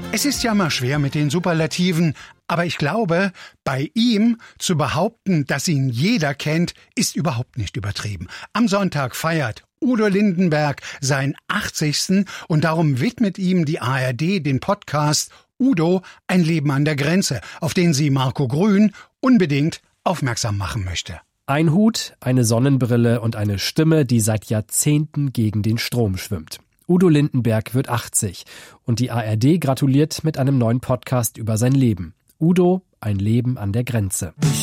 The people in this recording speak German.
Es ist ja mal schwer mit den Superlativen, aber ich glaube, bei ihm zu behaupten, dass ihn jeder kennt, ist überhaupt nicht übertrieben. Am Sonntag feiert Udo Lindenberg seinen 80. und darum widmet ihm die ARD den Podcast Udo, ein Leben an der Grenze, auf den sie Marco Grün unbedingt aufmerksam machen möchte. Ein Hut, eine Sonnenbrille und eine Stimme, die seit Jahrzehnten gegen den Strom schwimmt. Udo Lindenberg wird 80 und die ARD gratuliert mit einem neuen Podcast über sein Leben. Udo, ein Leben an der Grenze.